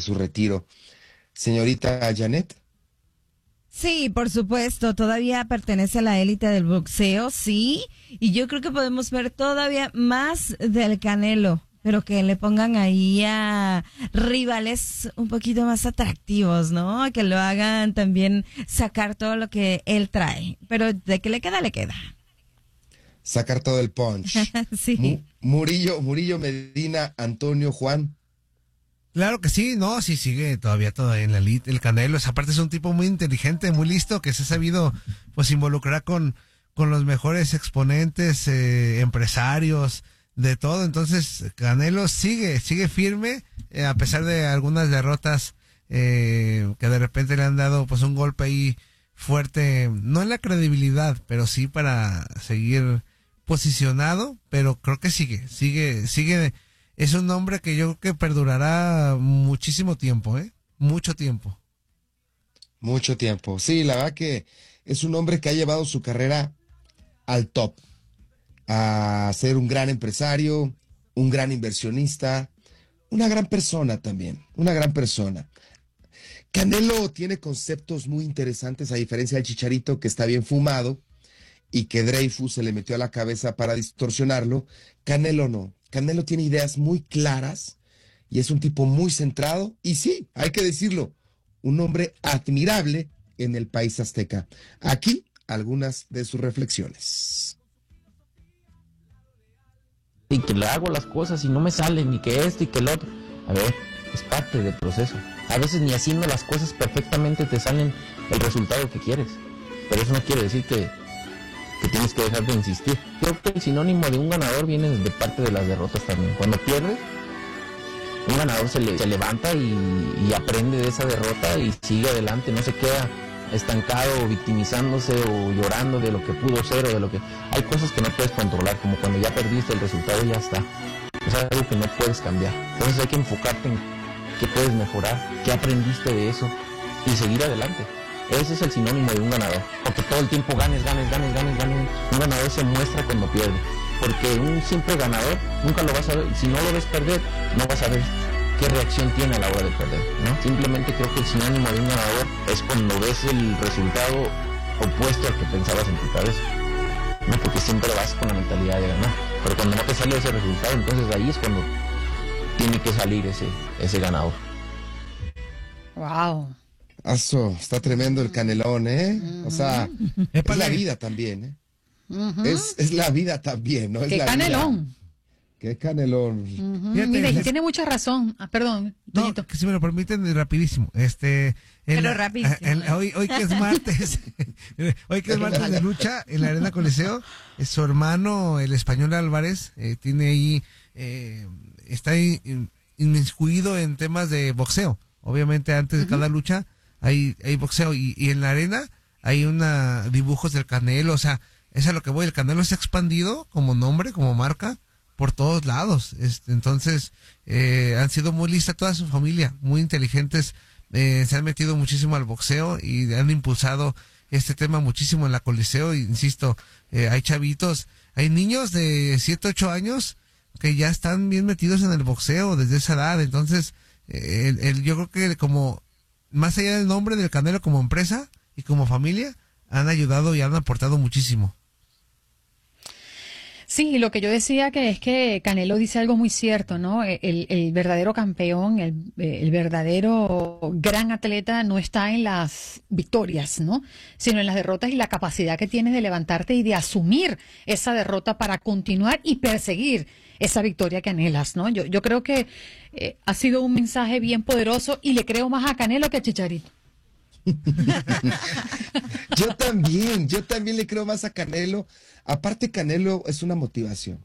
su retiro. Señorita Janet. Sí, por supuesto, todavía pertenece a la élite del boxeo, sí, y yo creo que podemos ver todavía más del Canelo, pero que le pongan ahí a rivales un poquito más atractivos, ¿no? Que lo hagan también sacar todo lo que él trae, pero de que le queda, le queda. Sacar todo el punch. Sí. Murillo Medina, Antonio, Juan. Claro que sí, no, sí sigue todavía en la elite, el Canelo, aparte es un tipo muy inteligente, muy listo, que se ha sabido pues involucrar con los mejores exponentes, empresarios, de todo. Entonces Canelo sigue firme, a pesar de algunas derrotas que de repente le han dado pues un golpe ahí fuerte, no en la credibilidad, pero sí para seguir posicionado, pero creo que sigue. Es un nombre que yo creo que perdurará muchísimo tiempo, mucho tiempo. Mucho tiempo. Sí, la verdad que es un hombre que ha llevado su carrera al top, a ser un gran empresario, un gran inversionista, una gran persona también, una gran persona. Canelo tiene conceptos muy interesantes, a diferencia del Chicharito, que está bien fumado y que Dreyfus se le metió a la cabeza para distorsionarlo. Canelo no. Canelo tiene ideas muy claras y es un tipo muy centrado y sí, hay que decirlo, un hombre admirable en el país azteca. Aquí algunas de sus reflexiones. Y que le hago las cosas y no me salen, y que esto y que el otro. A ver, es parte del proceso. A veces ni haciendo las cosas perfectamente te salen el resultado que quieres. Pero eso no quiere decir que tienes que dejar de insistir. Creo que el sinónimo de un ganador viene de parte de las derrotas también. Cuando pierdes, un ganador se levanta y aprende de esa derrota y sigue adelante, no se queda estancado o victimizándose o llorando de lo que pudo ser o de lo que... Hay cosas que no puedes controlar, como cuando ya perdiste el resultado ya está. Es algo que no puedes cambiar. Entonces hay que enfocarte en qué puedes mejorar, qué aprendiste de eso y seguir adelante. Ese es el sinónimo de un ganador. Porque todo el tiempo ganes. Un ganador se muestra cuando pierde. Porque un simple ganador nunca lo vas a ver. Si no lo ves perder, no vas a ver qué reacción tiene a la hora de perder, ¿no? Simplemente creo que el sinónimo de un ganador es cuando ves el resultado opuesto al que pensabas en tu cabeza, ¿no? Porque siempre vas con la mentalidad de ganar. Pero cuando no te sale ese resultado, entonces ahí es cuando tiene que salir ese ganador. Wow. Eso, está tremendo el Canelón, ¿eh? O sea, es la vida también, ¿eh? Es la vida también, ¿no? Es ¡Qué la Canelón! Vida. ¡Qué Canelón! Fíjate, Mira, y tiene mucha razón. Perdón, no, Toñito. que si me lo permiten, rapidísimo. Hoy que es martes, hoy que es martes de lucha en la Arena Coliseo, su hermano, el español Álvarez, tiene ahí, está ahí inmiscuido en temas de boxeo. Obviamente antes de cada lucha hay boxeo y en la arena hay dibujos del Canelo, o sea, es a lo que voy, el Canelo se ha expandido como nombre, como marca, por todos lados. Entonces, han sido muy listas toda su familia, muy inteligentes, se han metido muchísimo al boxeo y han impulsado este tema muchísimo en la Coliseo. Insisto, hay chavitos, hay niños de 7, 8 años que ya están bien metidos en el boxeo desde esa edad. Entonces, yo creo que como más allá del nombre del Canelo como empresa y como familia, han ayudado y han aportado muchísimo. Sí, lo que yo decía que es que Canelo dice algo muy cierto, ¿no? El verdadero campeón, el verdadero gran atleta no está en las victorias, ¿no? Sino en las derrotas y la capacidad que tienes de levantarte y de asumir esa derrota para continuar y perseguir esa victoria que anhelas, ¿no? Yo creo que ha sido un mensaje bien poderoso y le creo más a Canelo que a Chicharito. Yo también le creo más a Canelo. Aparte, Canelo es una motivación.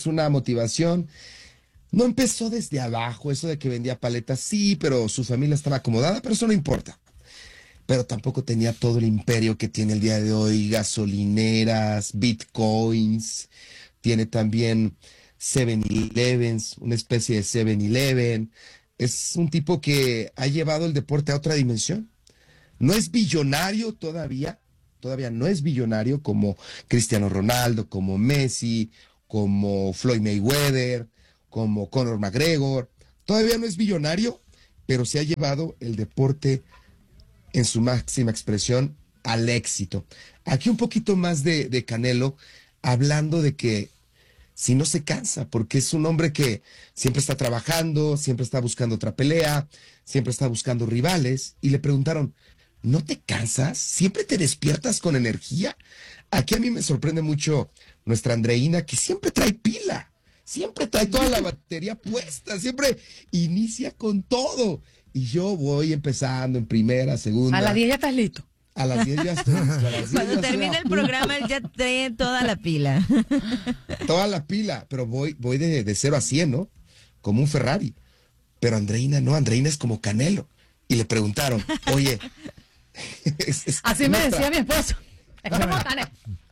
No empezó desde abajo, eso de que vendía paletas, sí, pero su familia estaba acomodada, pero eso no importa. Pero tampoco tenía todo el imperio que tiene el día de hoy, gasolineras, bitcoins, tiene también 7-Elevens, una especie de 7-Eleven. Es un tipo que ha llevado el deporte a otra dimensión. No es billonario todavía no es billonario como Cristiano Ronaldo, como Messi, como Floyd Mayweather, como Conor McGregor. Todavía no es billonario, pero se ha llevado el deporte en su máxima expresión al éxito. Aquí un poquito más de Canelo, hablando de que si no se cansa, porque es un hombre que siempre está trabajando, siempre está buscando otra pelea, siempre está buscando rivales, y le preguntaron, ¿no te cansas? ¿Siempre te despiertas con energía? Aquí a mí me sorprende mucho nuestra Andreina, que siempre trae pila, siempre trae toda la batería puesta, siempre inicia con todo. Y yo voy empezando en primera, segunda. A las 10 ya estás listo. A las 10 ya estoy. Cuando termine el programa, él ya trae toda la pila. Toda la pila, pero voy de 0 a 100, ¿no? Como un Ferrari. Pero Andreina no, Andreina es como Canelo. Y le preguntaron, oye... Así me decía mi esposo. Es como Canelo.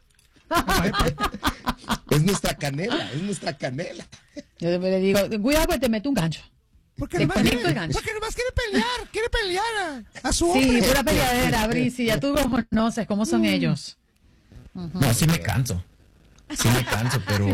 Es nuestra canela, es nuestra canela. Yo le digo, cuidado que te meto un gancho. Porque Te nomás conecto el gancho. quiere pelear a su Sí, hombre. pura peleadera, Brici, ya tú los conoces, ¿cómo son ellos? No, sí me canso. Sí me canso, pero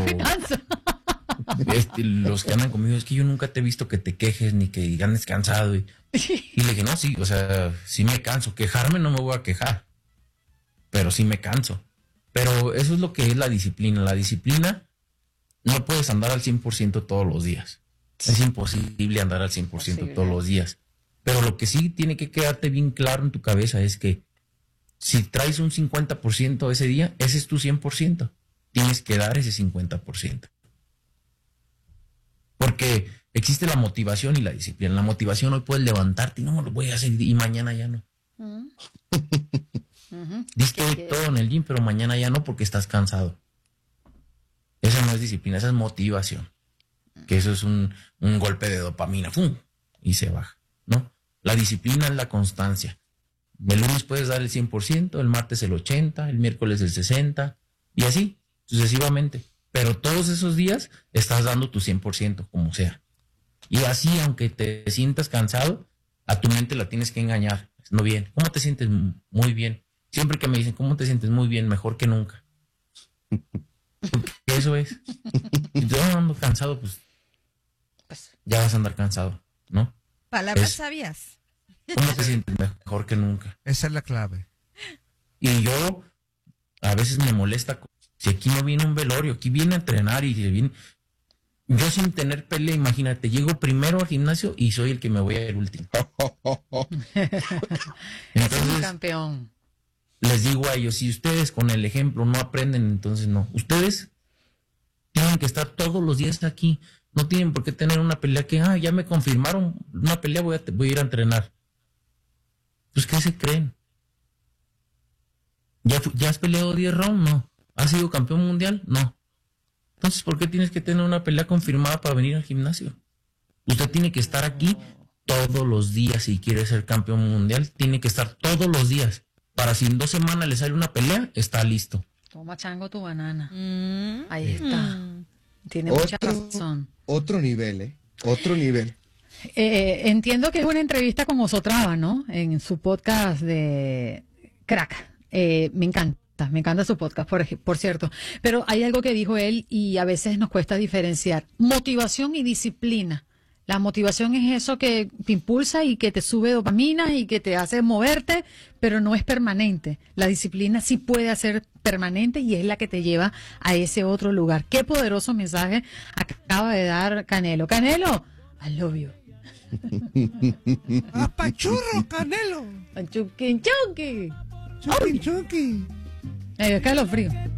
los que andan conmigo, es que yo nunca te he visto que te quejes ni que ganes cansado. Y le dije, no, sí, o sea, sí me canso. Quejarme no me voy a quejar, pero sí me canso. Pero eso es lo que es la disciplina. La disciplina, no puedes andar al 100% todos los días. Es imposible andar al 100% todos los días. Pero lo que sí tiene que quedarte bien claro en tu cabeza es que si traes un 50% ese día, ese es tu 100%. Tienes que dar ese 50%. Porque existe la motivación y la disciplina. La motivación, hoy puedes levantarte y no me lo voy a hacer y mañana ya no. Diste hoy todo en el gym, pero mañana ya no porque estás cansado. Esa no es disciplina, esa es motivación. Que eso es un golpe de dopamina, ¡fum! Y se baja, ¿no? La disciplina es la constancia. El lunes puedes dar el 100%, el martes el 80%, el miércoles el 60%, y así, sucesivamente. Pero todos esos días estás dando tu 100%, como sea. Y así, aunque te sientas cansado, a tu mente la tienes que engañar. No bien. ¿Cómo te sientes? Muy bien. Siempre que me dicen, ¿cómo te sientes? Muy bien, mejor que nunca. Porque eso es. Si yo ando cansado, pues ya vas a andar cansado, ¿no? Palabras sabias. ¿Cómo te sientes? Mejor que nunca. Esa es la clave. Y yo, a veces me molesta, si aquí no viene un velorio, aquí viene a entrenar y viene... Yo sin tener pelea, imagínate, llego primero al gimnasio y soy el que me voy a ir último. Entonces, campeón. Les digo a ellos, si ustedes con el ejemplo no aprenden, entonces no. Ustedes tienen que estar todos los días aquí. No tienen por qué tener una pelea que, ya me confirmaron una pelea, voy a ir a entrenar. Pues, ¿qué se creen? ¿Ya has peleado 10 rounds? No. ¿Has sido campeón mundial? No. Entonces, ¿por qué tienes que tener una pelea confirmada para venir al gimnasio? Usted tiene que estar aquí todos los días si quiere ser campeón mundial. Tiene que estar todos los días. Para si en 2 semanas le sale una pelea, está listo. Toma, chango, tu banana. Ahí está. Tiene mucha razón. Otro nivel, Otro nivel. Entiendo que es una entrevista con Osotrava, ¿no? En su podcast de Crack. Me encanta su podcast, por cierto. Pero hay algo que dijo él y a veces nos cuesta diferenciar. Motivación y disciplina. La motivación es eso que te impulsa y que te sube dopamina y que te hace moverte, pero no es permanente. La disciplina sí puede ser permanente y es la que te lleva a ese otro lugar. Qué poderoso mensaje acaba de dar Canelo. Canelo, I love you. ¡Apachurro, Canelo! Chucky, chucky. Chucky, chucky. Escalofrío.